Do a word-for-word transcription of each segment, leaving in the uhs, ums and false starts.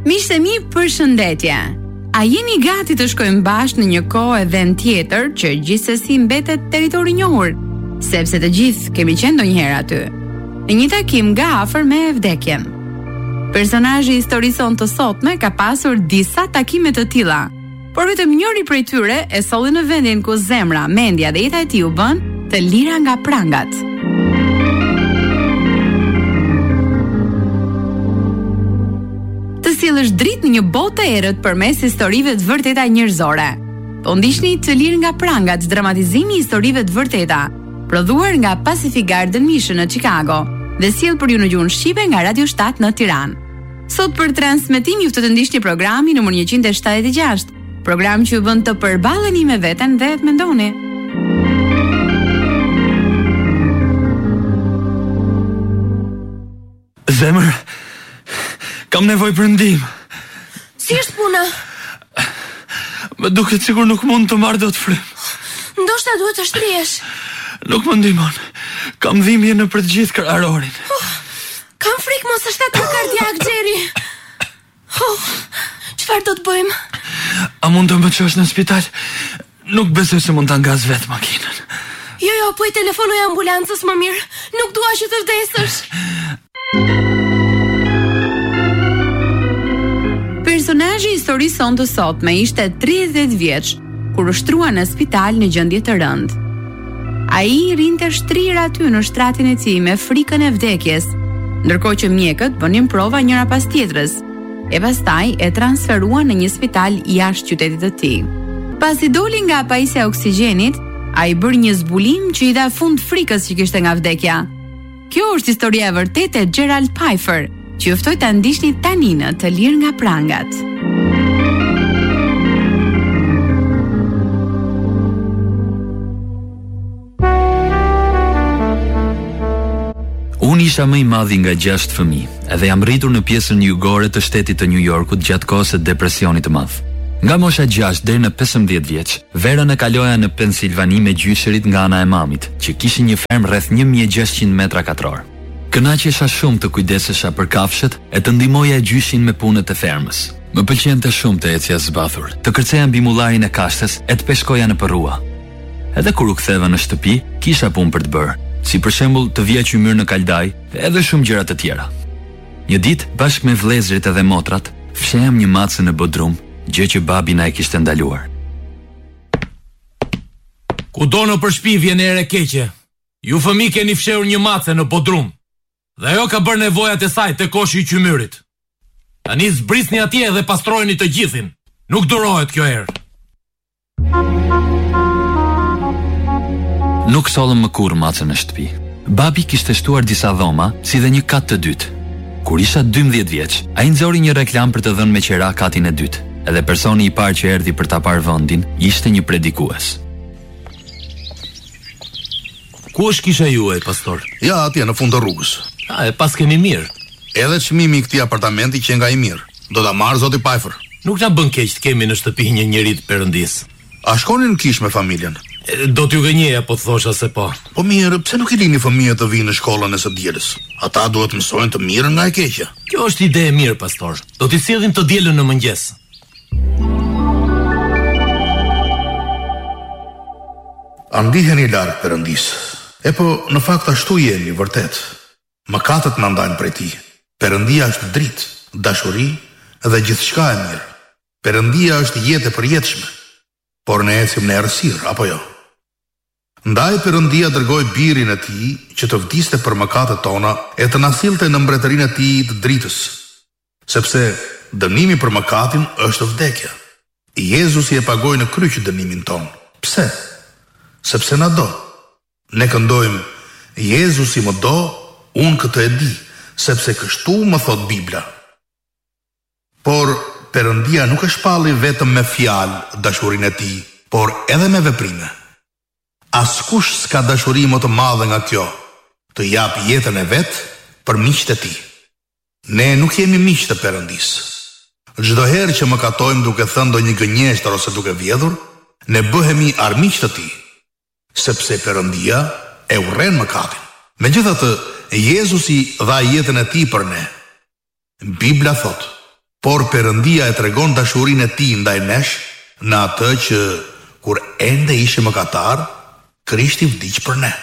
Miqtë e mi, përshëndetje. A jeni gati të shkojmë bashkë në një kohë edhe në tjetër që gjithsesi mbetet territori i njohur, sepse të gjithë kemi qenë ndonjëherë aty, në një takim nga afër me vdekjen. Personazhi i historisë sonë të sotme ka pasur disa takime të tilla, por vetëm njëri prej tyre e solli në vendin ku zemra, mendja dhe jeta e tij u bën të lira nga prangat. Të sjellësh dritë në një botë të errët përmes historive të vërteta njerëzore. Po ndiqni Të lirë nga prangat, dramatizimi i historive të vërteta, prodhuar nga Pacific Garden Mission në Chicago dhe sjell për ju në gjuhën shqipe nga Radio shtat në Tiranë. Sot për transmetim ju të të ndiqni programin numër njëqind e shtatëdhjetë e gjashtë, program që ju bën të përballeni me veten dhe të mendoni. Zemër, kam nevojë për ndihmë. Si është puna? Më duket sikur nuk mund të marr dot frym. Ndoshta duhet të shtrihesh. Nuk më ndihmon. Kam dhimbje në për të gjithë kraharorin. Oh, kam frikë mos është atë kardiak, Jerry. Oh, çfarë do të bëjmë? A mund të më çosh në spital? Nuk besoj se mund ta ngaz vetë makinën. Jo, jo, po i telefonoj ambulancës më mirë. Nuk dua që të vdesësh. Personazhi i historisë sonë të sotme ishte tridhjetë vjeç kur u shtrua në spital në gjendje të rëndë. Ai rinte shtrirë aty në shtratin e tij me frikën e vdekjes, ndërkohë që mjekët bënin prova njëra pas tjetrës, e pastaj e transferuan në një spital jashtë qytetit të tij. Pasi doli nga pajisja e oksigjenit, ai bëri një zbulim që i dha fund frikës që kishte nga vdekja. Kjo është historia e vërtetë e Gerald Pfeiffer, që ju ftoj ta ndiqni tani në Të lirë nga prangat. Unë isha më i madhi nga gjashtë fëmijë, edhe jam rritur në pjesën jugore të shtetit të New Yorkut gjatë kohës së depresionit të madh. Nga mosha gjashtë deri në pesëmbëdhjetë vjeç, verën e kaloja në Pensilvani me gjysherit nga ana e mamit, që kishin një fermë rreth një mijë e gjashtëqind metra katror. Kënaqesha shumë të kujdesesha për kafshët e të ndihmoja gjyshin me punët e fermës. Më pëlqente shumë të ecja zbathur, të kërceja mbi mullarin e kashtes e të peshkoja në përrua. Edhe kur u ktheva në shtëpi, kisha punë për të bërë, si për shembull të vija qymyr në kaldaj dhe edhe shumë gjëra të tjera. Një ditë, bashkë me vëllezërit edhe motrat, fshehem një macë në bodrum, gjë që babi na e kishte ndaluar. Kudo në përshpi vjen ere keqe. Ju fëmijë keni fshehur një mace në bodrum. Dhe ajo ka bërë nevojat e saj te koshi i qymyrit. Tani zbrisni atje dhe pastrojeni të gjithin. Nuk durohet kjo erë. Nuk sollëm më kurrë macën në shtëpi. Babi kishte shtuar disa dhoma, si dhe një kat të dytë. Kur isha dymbëdhjetë vjeç, ai nxori një reklam për të dhënë me qera katin e dytë, edhe personi i parë që erdhi për ta parë vendin ishte një predikues. Ku është kisha juaj, pastor? Ja, atje në fund të rrugës. A, e pas kemi mirë. Edhe çmimi i këtij apartamenti që nga i mirë. Do ta marr zoti Pfeiffer. Nuk na bën keq të kemi në shtëpi një njerit perëndis. A shkonin në kishë me familjen? E, do t'ju gënjeja po të thosha se po. Po mirë, pse nuk i lini fëmijët të vinë në shkollën e së dielës? Ata duhet mësojnë të mirën nga e keqja. Kjo është ide e mirë, pastor. Do t'i sjellim të dielën në mëngjes. A ndiheni larg Perëndis? E po, në fakt ashtu jemi, vërtet. Mëkatet na ndajnë prej tij. Perëndia është dritë, dashuri dhe gjithçka e mirë. Perëndia është jetë e përjetshme, por ne ecim në errësirë, apo jo? Ndaj Perëndia dërgoi birin e tij që të vdiste për mëkatet tona e të na sillte në mbretërinë e tij të dritës, sepse dënimi për mëkatin është vdekja. Jezusi e pagoi në kryq dënimin ton. Pse? Sepse na do. Ne këndojmë, Jezusi më do, unë këtë e di, sepse kështu më thot Bibla. Por Perëndia nuk e shpalli vetëm me fjalë dashurinë e tij, por edhe me veprime. Askush s'ka dashuri më të madhe nga kjo, të jap jetën e vet për miqtë e tij. Ne nuk jemi miq të Perëndis. Çdo herë që mëkatojmë duke thënë ndonjë gënjeshtër ose duke vjedhur, ne bëhemi armiq të tij, sepse Perëndia e urren mëkatin. Megjithatë, Jezusi dha jetën e tij për ne. Bibla thot: por Perëndia e tregon dashurinë e tij ndaj nesh në atë që kur ende ishte mëkatar, Krishti vdiq për ne.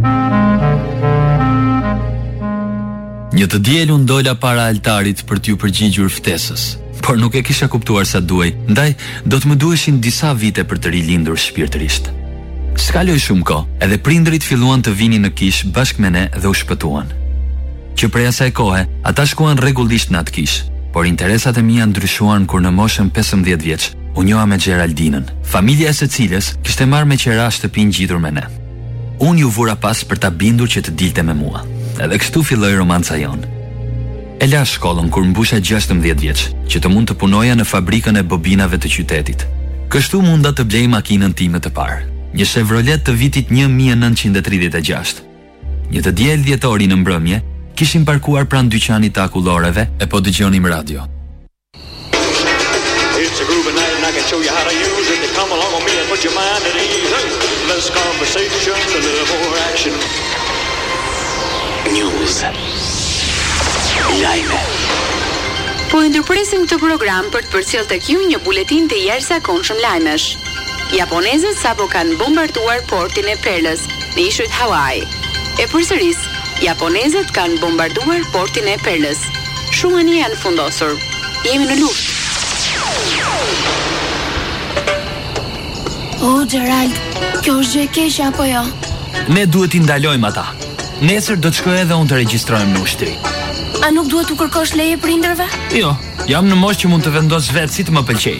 Një të diel unë dola para altarit për t'ju përgjigjur ftesës, por nuk e kisha kuptuar sa duaj, ndaj do të më duheshin disa vite për të rilindur shpirtërisht. S'kaloj shumë kohë, edhe prindrit filluan të vinin në kish bashkë me ne dhe u shpëtuan. Që prej asaj kohe, ata shkuan rregullisht në atë kish, por interesat e mia ndryshuan kur në moshën pesëmbëdhjetë vjeç u njoha me Geraldinën, familja e së cilës kishte marrë me qera shtëpinë ngjitur me ne. Unë ju vura pas për ta bindur që të dilte me mua. Edhe kështu filloi romanca jonë. E la shkollën kur mbusha gjashtëmbëdhjetë vjeç, që të mund të punoja në fabrikën e bobinave të qytetit. Kështu munda të blej makinën time të parë, një Chevrolet të vitit një mijë e nëntëqind e tridhjetë e gjashtë. Një të diel dhjetori në mbrëmje, kishim parkuar pranë dyqanit të akulloreve e po dëgjonim radio. It's a groovy night and I can show you how to use it. Come along with me and put your mind at ease. Less conversation, a little more action. News. Lajme. Po e ndërpresim këtë program për të përcjellë tek ju një buletin të jashtëzakonshëm lajmesh. Japonezët sapo kanë bombarduar portin e Perlës në ishujt Hawaii. E përsëris, japonezët kanë bombarduar portin e Perlës. Shumë anije janë fundosur. Jemi në luftë. O, Gerald, kjo është gjë e keqe apo jo? Ne duhet t'i ndalojmë ata. Nesër do të shkoj edhe unë të regjistrojmë në ushtri. A nuk duhet u kërkosh leje prindërve? Jo, jam në moshë që mund të vendos vetë si të më pëlqej.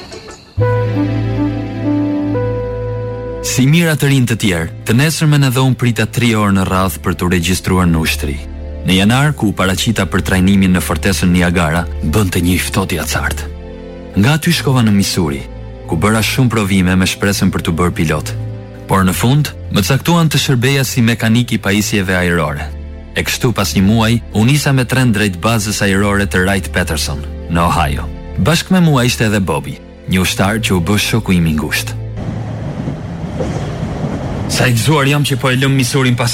Si mira të rinë të tjerë, të nesërmen edhe unë prita tri orë në radhë për të regjistruar në ushtri. Në janar, ku u paraqita për trajnimin në fortesën Niagara, bënte një ftohtë acartë. Nga aty shkova në Missouri, ku bëra shumë provime me shpresën për të bërë pilot. Por në fund, më caktuan të shërbeja si mekanik i pajisjeve ajrore. E kështu pas një muaj, u nisa me tren drejt bazës ajrore të Wright-Patterson, në Ohio. Bashkë me mua ishte edhe Bobby, një ushtar që u bë shoku im i ngushtë. Sa i gëzuar jam që po e lëm Missourin pas